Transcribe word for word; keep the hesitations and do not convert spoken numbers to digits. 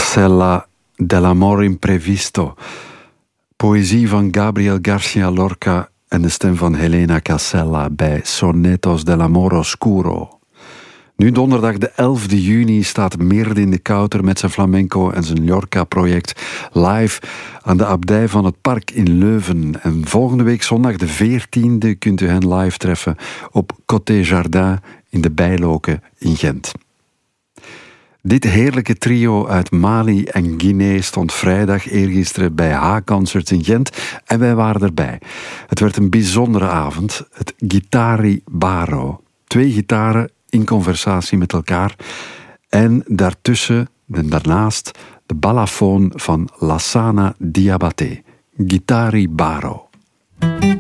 Casella dell'amore imprevisto. Poëzie van Gabriel García Lorca en de stem van Helena Casella bij Sonetos dell'amore oscuro. Nu donderdag de elfde juni staat Meerdin de Kouter met zijn flamenco en zijn Lorca-project live aan de abdij van het Park in Leuven. En volgende week zondag de veertiende kunt u hen live treffen op Côté Jardin in de Bijloken in Gent. Dit heerlijke trio uit Mali en Guinea stond vrijdag eergisteren bij H-Concerts in Gent en wij waren erbij. Het werd een bijzondere avond, het Gitari Baro. Twee gitaren in conversatie met elkaar en daartussen en daarnaast de balafoon van Lassana Diabaté. Gitari Baro.